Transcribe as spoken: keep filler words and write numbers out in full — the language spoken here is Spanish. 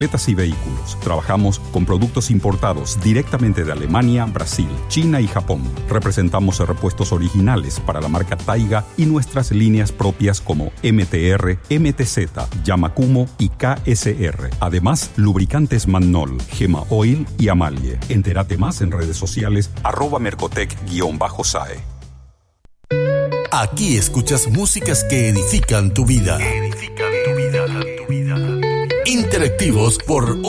Y vehículos. Trabajamos con productos importados directamente de Alemania, Brasil, China y Japón. Representamos repuestos originales para la marca Taiga y nuestras líneas propias como M T R, M T Z, Yamakumo y K S R. Además, lubricantes Mannol, Gema Oil y Amalie. Entérate más en redes sociales arroba mercotec-sae. Aquí escuchas músicas que edifican tu vida. Que edifican tu vida, tu vida. Interactivos por